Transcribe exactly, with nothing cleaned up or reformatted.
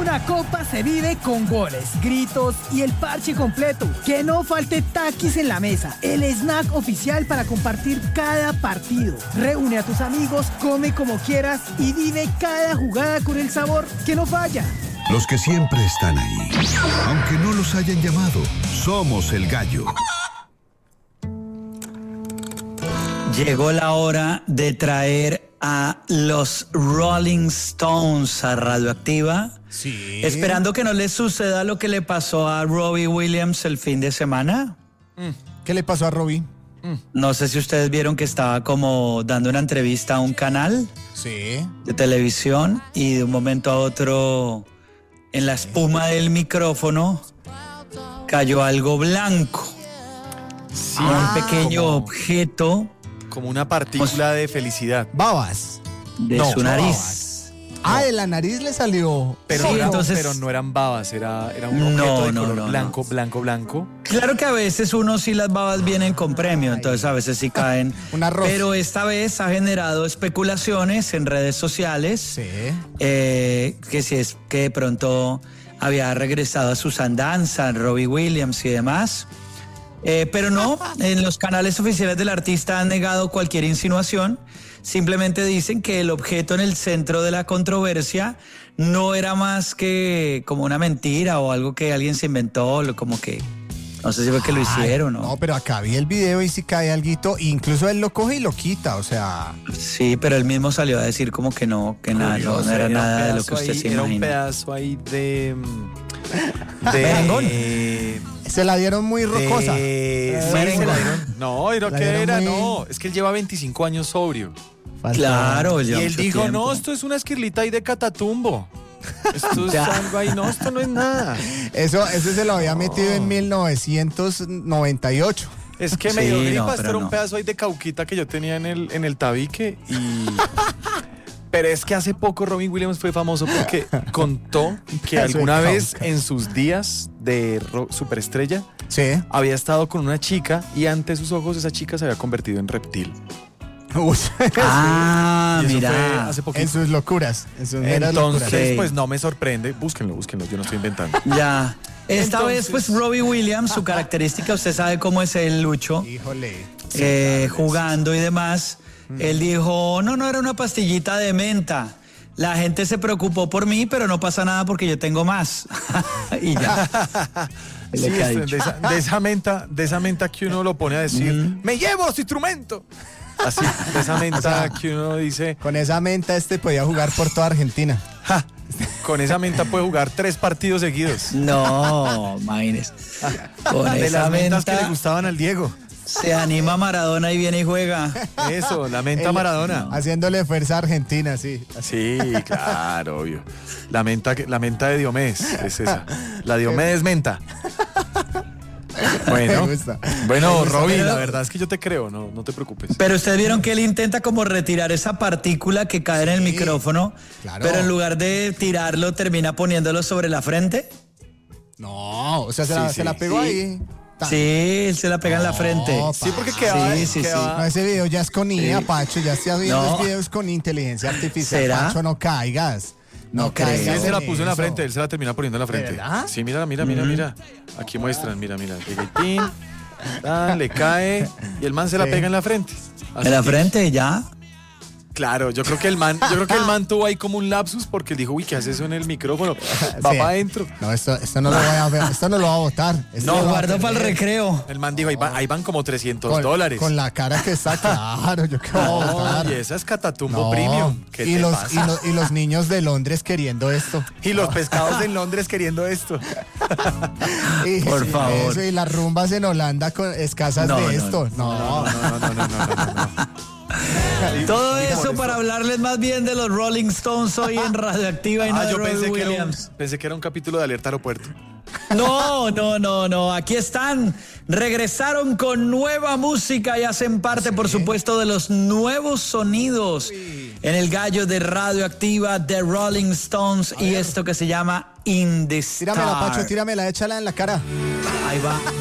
Una copa se vive con goles, gritos y el parche completo. Que no falte Takis en la mesa, el snack oficial para compartir cada partido. Reúne a tus amigos, come como quieras y vive cada jugada con el sabor que no falla. Los que siempre están ahí, aunque no los hayan llamado, somos el Gallo. Llegó la hora de traer a los Rolling Stones a Radioactiva. Sí. Esperando que no les suceda lo que le pasó a Robbie Williams el fin de semana. ¿Qué le pasó a Robbie? No sé si ustedes vieron que estaba como dando una entrevista a un canal Sí. de televisión y de un momento a otro, en la espuma del micrófono, cayó algo blanco. Sí, un pequeño como, objeto como una partícula de felicidad. Babas. de No, su no nariz. Ah, de la nariz le salió. Pero, Sí, no, eran- entonces- pero no eran babas, era, era un No, objeto de no, color no, no. blanco, blanco, blanco. Claro que a veces uno sí las babas vienen con premio, entonces a veces sí caen. Un arroz. Pero esta vez ha generado especulaciones en redes sociales. Sí. eh, que si es que de pronto había regresado a sus andanzas, Robbie Williams y demás. Eh, pero no, en los canales oficiales del artista han negado cualquier insinuación. Simplemente dicen que el objeto en el centro de la controversia no era más que como una mentira o algo que alguien se inventó, lo- como que no sé si fue que lo hicieron o No, pero acá vi el video y si cae alguito, incluso él lo coge y lo quita, o sea. sí, pero él mismo salió a decir como que no, que nada, no, no era un nada de lo pedazo que usted ahí- se Era un imagina. pedazo ahí de... de Merengón. eh, Se la dieron muy rocosa. de- sí, Merengón. se la dieron- No, ¿era La qué dieron era? muy- No, es que él lleva veinticinco años sobrio. Falta- Claro, Y lleva él mucho dijo, tiempo. no, esto es una esquirlita ahí de Catatumbo. Esto es Ya. algo ahí, no, esto no es nada. Eso, eso se lo había metido en mil novecientos noventa y ocho. Es que Sí, me dio no, gripa, pero esto era un no. pedazo ahí de cauquita que yo tenía en el, en el tabique y... Pero es que hace poco Robin Williams fue famoso porque contó que Pedazo de alguna vez cauca. en sus días de ro- superestrella Sí. había estado con una chica y ante sus ojos esa chica se había convertido en reptil. Uy, Ah, Y eso mira. fue hace poquito. en sus locuras. En sus meras Entonces, locuras. Ok. pues no me sorprende. Búsquenlo, búsquenlo, yo no estoy inventando. Ya. Esta Entonces- vez, pues, Robbie Williams, su característica, usted sabe cómo es el Lucho, Híjole. eh, jugando y demás. Él dijo, no, no, era una pastillita de menta. La gente se preocupó por mí, pero no pasa nada porque yo tengo más. Y ya. Es Sí, lo que ha este, dicho. de, esa, de esa menta, de esa menta que uno lo pone a decir, me llevo su instrumento. Así, de esa menta que uno dice, Con esa menta este podía jugar por toda Argentina. ja, con esa menta puede jugar tres partidos seguidos. No, imagínese. Con De esa las mentas que le menta gustaban al Diego. se anima Maradona y viene y juega. Eso, la menta El- Maradona. Haciéndole fuerza a Argentina, sí. Sí, claro, obvio. La menta, que- la menta de Diomedes es esa. La Diomedes menta. Bueno, Me gusta. bueno, Me gusta. Robbie, Pero- la verdad es que yo te creo, no, no te preocupes. Pero ustedes vieron que él intenta como retirar esa partícula que cae en el Sí, micrófono, claro. pero en lugar de tirarlo termina poniéndolo sobre la frente. No, o sea, se, Sí, la, sí. se la pegó Sí. ahí. Ta- Sí, él se la pega en la No, frente. pa- Sí, porque quedaba, Sí, sí, quedaba- No, ese video ya es con I A, Sí. Pacho. Ya estoy viendo No. los videos con inteligencia artificial. ¿Será? Pacho, no caigas. No, No creo. caigas. Sí, él se la en puso en la eso. frente, él se la termina poniendo en la frente. verdad? Sí, mira, mira, mira, Mm. mira. Aquí muestran, mira, mira. Llega el pin, ah, le cae y el man se la Sí. pega en la frente. Así En la que- frente ya. Claro, yo creo que el man, yo creo que el man tuvo ahí como un lapsus porque él dijo, uy, ¿qué hace eso en el micrófono? Va Sí. para adentro. No, esto, esto no lo voy a ver, esto no lo va a votar. Esto Lo va a guardo para el perder. recreo. El man dijo, ahí, va- ahí van como trescientos Con- dólares. Con la cara que está, claro, yo qué voy a votar. No, y esa es Catatumbo No, Premium. ¿Qué y, te los, pasa? y, los, y los niños de Londres queriendo esto. Y los pescados en Londres queriendo esto. Y, Por favor. Eso, y las rumbas en Holanda con escasas No, de no, esto. No, No, no, no, no, no, no, no. Todo Y por eso eso- para hablarles más bien de los Rolling Stones hoy en Radioactiva y no Ah, de yo Robbie pensé que, era un, Williams. pensé que era un capítulo de Alerta Aeropuerto. No, no, no, no. Aquí están. Regresaron con nueva música y hacen parte, por supuesto, de los nuevos sonidos en el gallo de Radioactiva de Rolling Stones y esto que se llama In the Stars. tíramela, Pacho, tíramela, échala en la cara. Ahí va.